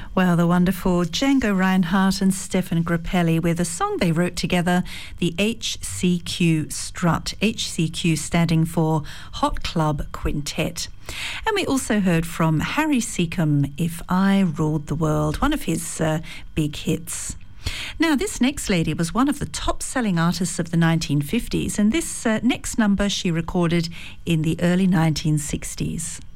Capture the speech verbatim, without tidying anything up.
Well, the wonderful Django Reinhardt and Stefan Grappelli with a song they wrote together, the H C Q Strut, H C Q standing for Hot Club Quintet. And we also heard from Harry Seacombe, If I Ruled the World, one of his uh, big hits. Now, this next lady was one of the top-selling artists of the nineteen fifties, and this uh, next number she recorded in the early nineteen sixties.